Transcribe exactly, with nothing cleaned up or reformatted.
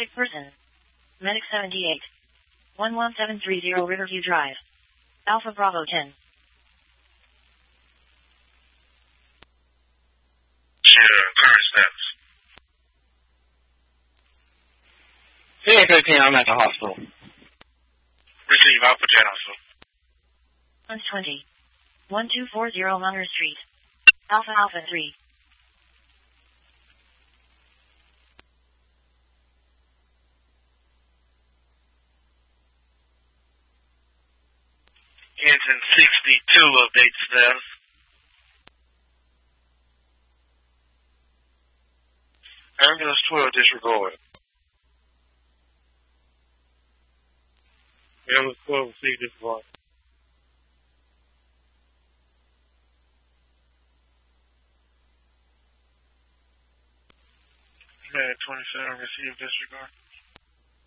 Sick person. Medic seventy-eight. one one seven three zero Riverview Drive. Alpha Bravo ten. Sure, current status. Yeah, fifteen, I'm at the hospital. Receive Alpha ten also. one twenty. one two four zero Munger Street. Alpha Alpha three. Engine sixty-two update status. Ambulance twelve disregard. Ambulance twelve received disregard. Man twenty-seven received disregard.